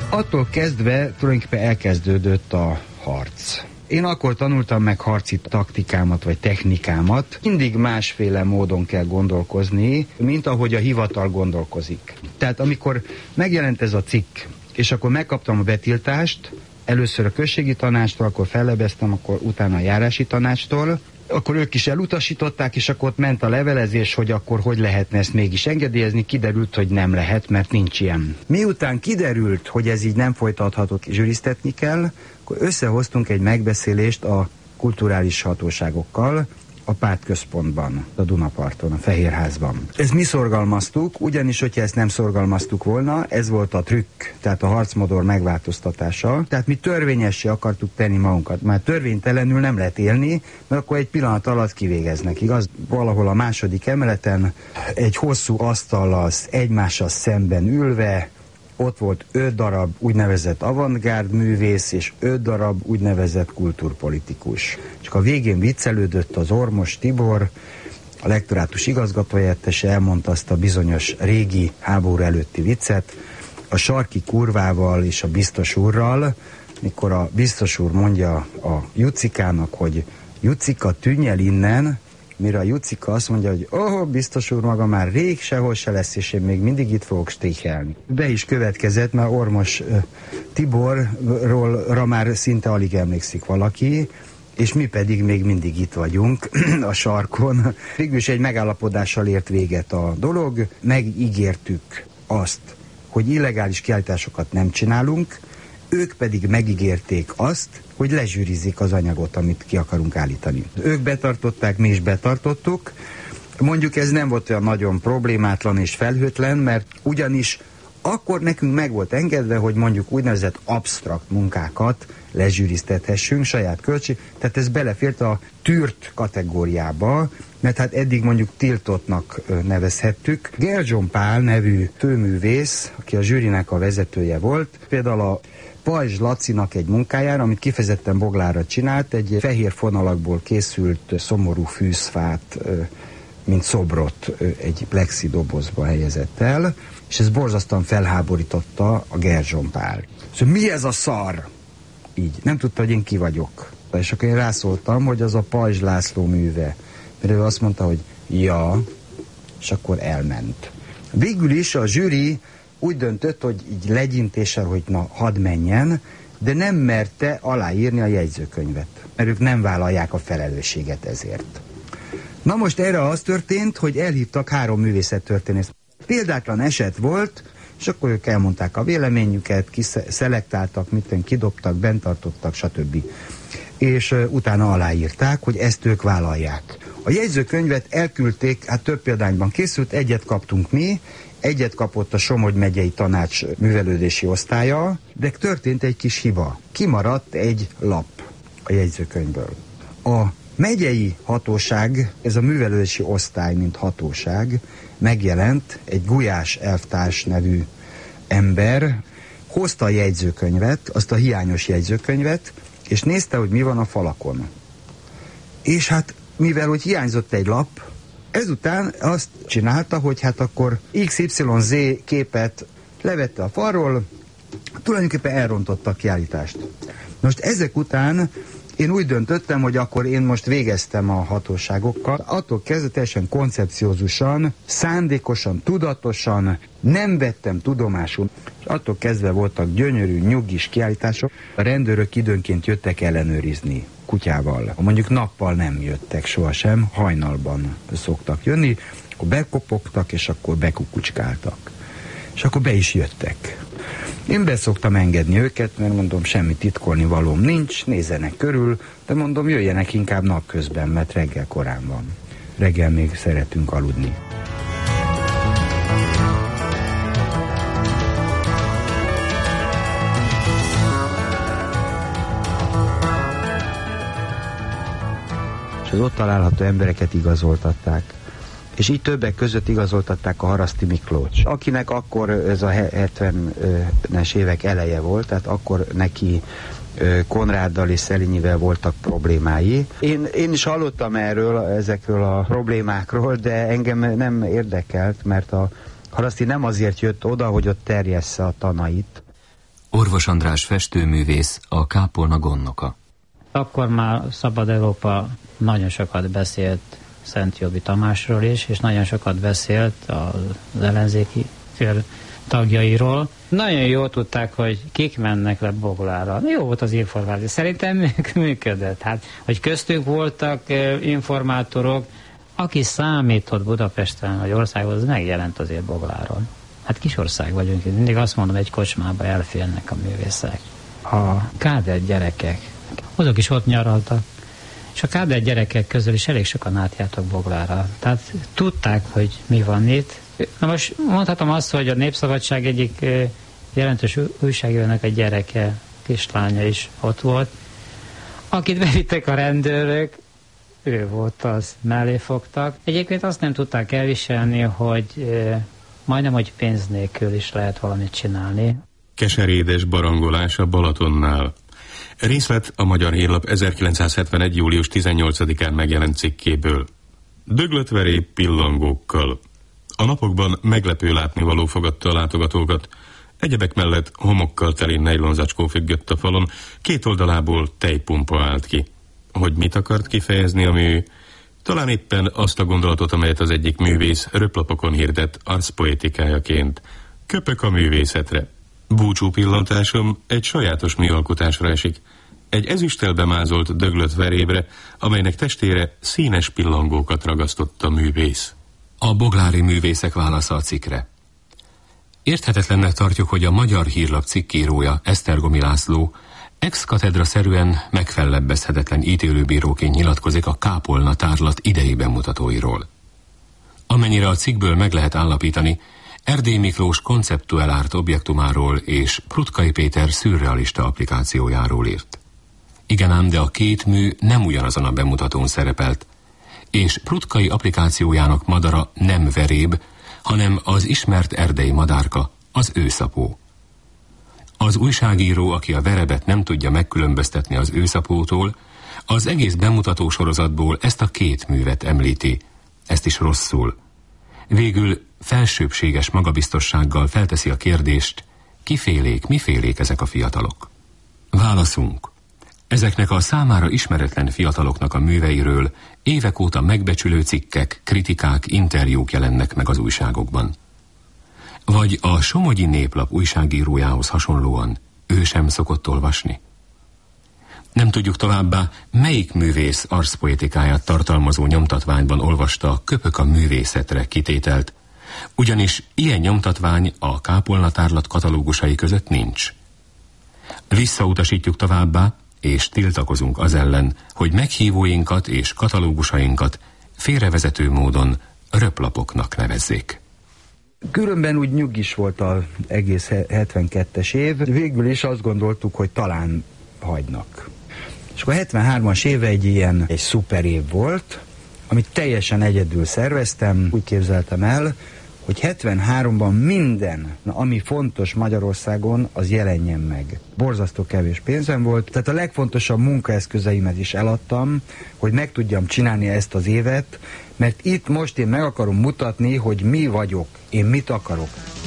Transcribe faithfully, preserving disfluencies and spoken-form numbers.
Attól kezdve tulajdonképpen elkezdődött a harc. Én akkor tanultam meg harci taktikámat vagy technikámat. Mindig másféle módon kell gondolkozni, mint ahogy a hivatal gondolkozik. Tehát amikor megjelent ez a cikk, és akkor megkaptam a betiltást, először a községi tanácstól, akkor fellebeztem, akkor utána a járási tanácstól, akkor ők is elutasították, és akkor ott ment a levelezés, hogy akkor hogy lehetne ezt mégis engedélyezni, kiderült, hogy nem lehet, mert nincs ilyen. Miután kiderült, hogy ez így nem folytathatott, zsűriztetni kell, akkor összehoztunk egy megbeszélést a kulturális hatóságokkal, a pártközpontban, a Dunaparton, a Fehérházban. Ezt mi szorgalmaztuk, ugyanis, hogyha ezt nem szorgalmaztuk volna, ez volt a trükk, tehát a harcmodor megváltoztatása. Tehát mi törvényessé akartuk tenni magunkat. Már törvénytelenül nem lehet élni, mert akkor egy pillanat alatt kivégeznek, igaz? Valahol a második emeleten egy hosszú asztallal egymással szemben ülve, ott volt öt darab úgynevezett avantgárd művész, és öt darab úgynevezett kultúrpolitikus. Csak a végén viccelődött az Ormos Tibor, a lektorátus igazgatóhelyettese, elmondta azt a bizonyos régi háború előtti viccet, a sarki kurvával és a biztos úrral, mikor a biztos úr mondja a Jucikának, hogy Jucika, tűnj el innen, mire a Jucika azt mondja, hogy oh, biztos úr, maga már rég sehol se lesz, és én még mindig itt fogok stichelni. Be is következett, mert Ormos uh, Tiborról már szinte alig emlékszik valaki, és mi pedig még mindig itt vagyunk a sarkon. Végülis egy megállapodással ért véget a dolog, megígértük azt, hogy illegális kiállításokat nem csinálunk, ők pedig megígérték azt, hogy lezsűrizik az anyagot, amit ki akarunk állítani. Ők betartották, mi is betartottuk. Mondjuk ez nem volt olyan nagyon problémátlan és felhőtlen, mert ugyanis akkor nekünk meg volt engedve, hogy mondjuk úgynevezett absztrakt munkákat lezsűriztethessünk saját költség, tehát ez belefért a tűrt kategóriába, mert hát eddig mondjuk tiltottnak nevezhettük. Gerzson Pál nevű főművész, aki a zsűrinek a vezetője volt, például a Pajzs Lacinak egy munkájára, amit kifejezetten Boglára csinált, egy fehér fonalakból készült szomorú fűzfát, mint szobrot egy plexi dobozba helyezett el, és ez borzasztóan felháborította a Gerzson Pál. Szóval mi ez a szar? Így. Nem tudta, hogy én ki vagyok. És akkor én rászóltam, hogy az a Pajzs László műve. Mert ő azt mondta, hogy ja, és akkor elment. Végül is a zsűri úgy döntött, hogy így legyintéssel, hogy na, hadd menjen, de nem merte aláírni a jegyzőkönyvet, mert ők nem vállalják a felelősséget ezért. Na most erre az történt, hogy elhívtak három művészettörténész. Példátlan eset volt, és akkor ők elmondták a véleményüket, kiszelektáltak, mitten kidobtak, bentartottak, stb. És uh, utána aláírták, hogy ezt ők vállalják. A jegyzőkönyvet elküldték, hát több példányban készült, egyet kaptunk mi, egyet kapott a Somogy megyei tanács művelődési osztálya, de történt egy kis hiba. Kimaradt egy lap a jegyzőkönyvből. A megyei hatóság, ez a művelődési osztály, mint hatóság, megjelent, egy Gulyás elvtárs nevű ember, hozta a jegyzőkönyvet, azt a hiányos jegyzőkönyvet, és nézte, hogy mi van a falakon. És hát, mivel hogy hiányzott egy lap, ezután azt csinálta, hogy hát akkor iksz ipszilon zé képet levette a falról, tulajdonképpen elrontotta a kiállítást. Most ezek után én úgy döntöttem, hogy akkor én most végeztem a hatóságokkal, attól kezdetesen koncepciózusan, szándékosan, tudatosan nem vettem tudomásul, és attól kezdve voltak gyönyörű, nyugis kiállítások. A rendőrök időnként jöttek ellenőrizni kutyával. Mondjuk nappal nem jöttek sohasem, hajnalban szoktak jönni, akkor bekopogtak, és akkor bekukucskáltak. És akkor be is jöttek. Én be szoktam engedni őket, mert mondom, semmi titkolni valóm nincs, nézzenek körül, de mondom, jöjjenek inkább napközben, mert reggel korán van. Reggel még szeretünk aludni. És az ott található embereket igazoltatták. És így többek között igazoltatták a Haraszti Miklós, akinek akkor ez a hetvenes évek eleje volt, tehát akkor neki Konráddal és Szelinyivel voltak problémái. Én, én is hallottam erről, ezekről a problémákról, de engem nem érdekelt, mert a Haraszti nem azért jött oda, hogy ott terjessze a tanait, Orvos András festőművész, a kápolna gondnoka. Akkor már Szabad Európa nagyon sokat beszélt Szent Jobbik Tamásról is, és nagyon sokat beszélt az ellenzéki fél tagjairól. Nagyon jól tudták, hogy kik mennek le Boglára. Jó volt az információ. Szerintem működött. Hát, hogy köztünk voltak informátorok, aki számított Budapesten vagy országban, az megjelent azért Bogláron. Hát kisország vagyunk, mindig azt mondom, egy kocsmába elférnek a művészek. A káder gyerekek, azok is ott nyaraltak, és a káder gyerekek közül is elég sokan átjártak Boglára. Tehát tudták, hogy mi van itt. Na most mondhatom azt, hogy a Népszabadság egyik jelentős újságírónak a gyereke, kislánya is ott volt. Akit bevittek a rendőrök, ő volt az, mellé fogtak. Egyébként azt nem tudták elviselni, hogy e, majdnem, hogy pénz nélkül is lehet valamit csinálni. Keserédes barangolás a Balatonnál. Részlet a Magyar Hírlap ezerkilencszázhetvenegy. július tizennyolcadikán megjelent cikkéből. Döglött veréb pillangókkal. A napokban meglepő látnivaló fogadta a látogatókat. Egyebek mellett homokkal teli nejlonzacskó függött a falon, két oldalából tejpumpa állt ki. Hogy mit akart kifejezni a mű? Talán éppen azt a gondolatot, amelyet az egyik művész röplapokon hirdett arcpoetikájaként. Köpök a művészetre. Búcsú pillantásom egy sajátos műalkotásra esik. Egy ezüsttel bemázolt döglött verébre, amelynek testére színes pillangókat ragasztott a művész. A boglári művészek válasza a cikkre. Érthetetlennek tartjuk, hogy a Magyar Hírlap cikkírója, Esztergomi László ex-katedra-szerűen megfellebbezhetetlen ítélőbíróként nyilatkozik a kápolna tárlat idei bemutatóiról. Amennyire a cikkből meg lehet állapítani, Erdély Miklós konceptuálárt objektumáról és Prudkai Péter szürrealista applikációjáról írt. Igen ám, de a két mű nem ugyanazon a bemutatón szerepelt, és Prudkai applikációjának madara nem veréb, hanem az ismert erdei madárka, az őszapó. Az újságíró, aki a verebet nem tudja megkülönböztetni az őszapótól, az egész bemutató sorozatból ezt a két művet említi, ezt is rosszul. Végül felsőbbséges magabiztossággal felteszi a kérdést, kifélék, mifélék ezek a fiatalok? Válaszunk. Ezeknek a számára ismeretlen fiataloknak a műveiről évek óta megbecsülő cikkek, kritikák, interjúk jelennek meg az újságokban. Vagy a Somogyi Néplap újságírójához hasonlóan ő sem szokott olvasni? Nem tudjuk továbbá, melyik művész arcpoetikáját tartalmazó nyomtatványban olvasta a Köpök a művészetre kitételt, ugyanis ilyen nyomtatvány a kápolnatárlat katalógusai között nincs. Visszautasítjuk továbbá, és tiltakozunk az ellen, hogy meghívóinkat és katalógusainkat félrevezető módon röplapoknak nevezzék. Különben úgy nyugis volt az egész hetvenkettes év, végül is azt gondoltuk, hogy talán hagynak. És akkor hetvenhármas éve egy ilyen egy szuper év volt, amit teljesen egyedül szerveztem, úgy képzeltem el, hogy hetvenháromban minden, ami fontos Magyarországon, az jelenjen meg. Borzasztó kevés pénzem volt, tehát a legfontosabb munkaeszközeimet is eladtam, hogy meg tudjam csinálni ezt az évet, mert itt most én meg akarom mutatni, hogy mi vagyok, én mit akarok.